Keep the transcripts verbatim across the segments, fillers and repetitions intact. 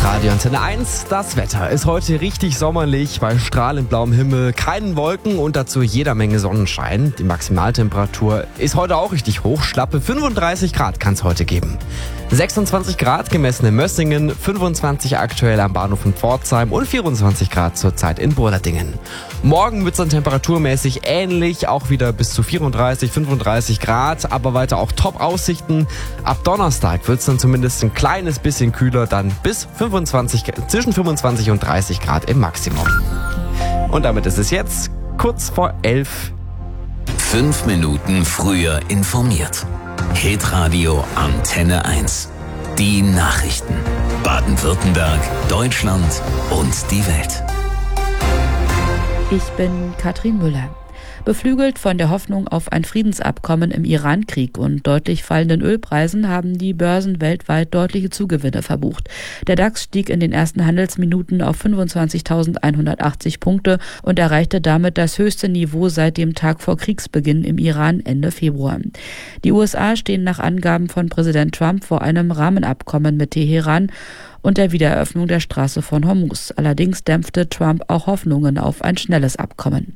Radio Antenne eins, das Wetter ist heute richtig sommerlich, bei strahlend blauem Himmel, keinen Wolken und dazu jeder Menge Sonnenschein. Die Maximaltemperatur ist heute auch richtig hoch, schlappe fünfunddreißig Grad kann es heute geben. sechsundzwanzig Grad gemessen in Mössingen, fünfundzwanzig aktuell am Bahnhof in Pforzheim und vierundzwanzig Grad zurzeit in Burladingen. Morgen wird es dann temperaturmäßig ähnlich, auch wieder bis zu vierunddreißig, fünfunddreißig Grad, aber weiter auch Top-Aussichten. Ab Donnerstag wird es dann zumindest ein kleines bisschen kühler, dann bis fünfundzwanzig, zwischen fünfundzwanzig und dreißig Grad im Maximum. Und damit ist es jetzt kurz vor elf. Fünf Minuten früher informiert. Hitradio Antenne eins. Die Nachrichten. Baden-Württemberg, Deutschland und die Welt. Ich bin Katrin Müller. Beflügelt von der Hoffnung auf ein Friedensabkommen im Iran-Krieg und deutlich fallenden Ölpreisen haben die Börsen weltweit deutliche Zugewinne verbucht. Der DAX stieg in den ersten Handelsminuten auf fünfundzwanzigtausendeinhundertachtzig Punkte und erreichte damit das höchste Niveau seit dem Tag vor Kriegsbeginn im Iran Ende Februar. Die U S A stehen nach Angaben von Präsident Trump vor einem Rahmenabkommen mit Teheran und der Wiedereröffnung der Straße von Hormuz. Allerdings dämpfte Trump auch Hoffnungen auf ein schnelles Abkommen.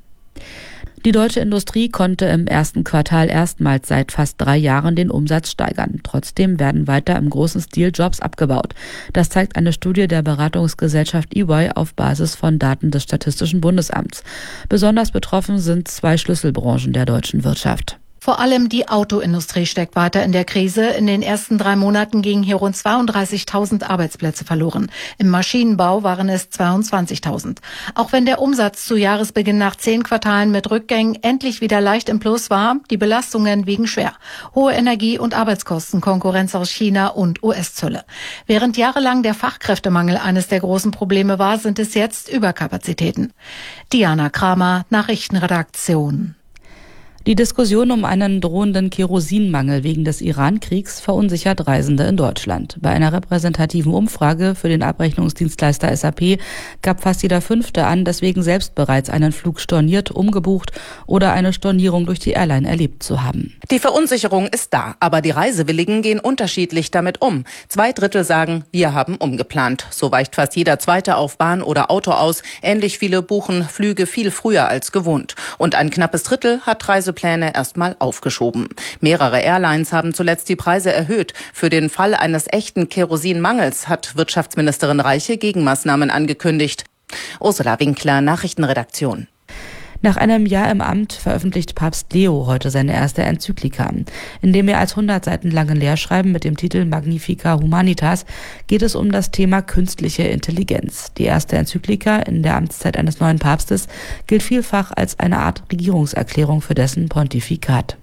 Die deutsche Industrie konnte im ersten Quartal erstmals seit fast drei Jahren den Umsatz steigern. Trotzdem werden weiter im großen Stil Jobs abgebaut. Das zeigt eine Studie der Beratungsgesellschaft E Y auf Basis von Daten des Statistischen Bundesamts. Besonders betroffen sind zwei Schlüsselbranchen der deutschen Wirtschaft. Vor allem die Autoindustrie steckt weiter in der Krise. In den ersten drei Monaten gingen hier rund zweiunddreißigtausend Arbeitsplätze verloren. Im Maschinenbau waren es zweiundzwanzigtausend. Auch wenn der Umsatz zu Jahresbeginn nach zehn Quartalen mit Rückgängen endlich wieder leicht im Plus war, die Belastungen wiegen schwer. Hohe Energie- und Arbeitskosten, Konkurrenz aus China und U S-Zölle. Während jahrelang der Fachkräftemangel eines der großen Probleme war, sind es jetzt Überkapazitäten. Diana Kramer, Nachrichtenredaktion. Die Diskussion um einen drohenden Kerosinmangel wegen des Iran-Kriegs verunsichert Reisende in Deutschland. Bei einer repräsentativen Umfrage für den Abrechnungsdienstleister S A P gab fast jeder Fünfte an, deswegen selbst bereits einen Flug storniert, umgebucht oder eine Stornierung durch die Airline erlebt zu haben. Die Verunsicherung ist da, aber die Reisewilligen gehen unterschiedlich damit um. Zwei Drittel sagen, wir haben umgeplant. So weicht fast jeder Zweite auf Bahn oder Auto aus. Ähnlich viele buchen Flüge viel früher als gewohnt. Und ein knappes Drittel hat Reisepläne erstmal aufgeschoben. Mehrere Airlines haben zuletzt die Preise erhöht. Für den Fall eines echten Kerosinmangels hat Wirtschaftsministerin Reiche Gegenmaßnahmen angekündigt. Ursula Winkler, Nachrichtenredaktion. Nach einem Jahr im Amt veröffentlicht Papst Leo heute seine erste Enzyklika. In dem mehr als hundert Seiten langen Lehrschreiben mit dem Titel Magnificat Humanitas geht es um das Thema künstliche Intelligenz. Die erste Enzyklika in der Amtszeit eines neuen Papstes gilt vielfach als eine Art Regierungserklärung für dessen Pontifikat.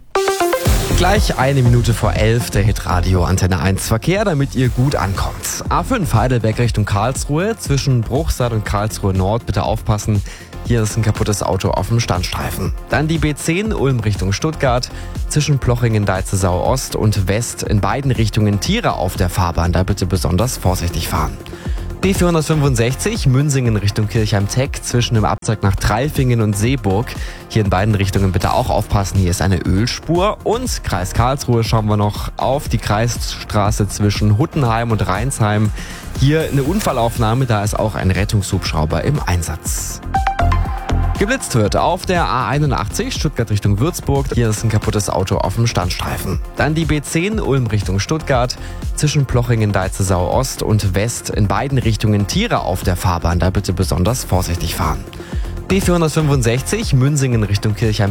Gleich eine Minute vor elf, der Hitradio Antenne eins Verkehr, damit ihr gut ankommt. A fünf Heidelberg Richtung Karlsruhe, zwischen Bruchsal und Karlsruhe Nord, bitte aufpassen. Hier ist ein kaputtes Auto auf dem Standstreifen. Dann die B zehn Ulm Richtung Stuttgart, zwischen Plochingen, Deizesau Ost und West, in beiden Richtungen Tiere auf der Fahrbahn, da bitte besonders vorsichtig fahren. B vierhundertfünfundsechzig Münsingen Richtung Kirchheim-Teck, zwischen dem Abzweig nach Treifingen und Seeburg. Hier in beiden Richtungen bitte auch aufpassen, hier ist eine Ölspur. Und Kreis Karlsruhe schauen wir noch auf die Kreisstraße zwischen Huttenheim und Rheinsheim. Hier eine Unfallaufnahme, da ist auch ein Rettungshubschrauber im Einsatz. Geblitzt wird auf der A einundachtzig Stuttgart Richtung Würzburg. Hier ist ein kaputtes Auto auf dem Standstreifen. Dann die B zehn Ulm Richtung Stuttgart, zwischen Plochingen, Deizesau Ost und West, in beiden Richtungen Tiere auf der Fahrbahn, da bitte besonders vorsichtig fahren. B vierhundertfünfundsechzig Münsingen Richtung Kirchheim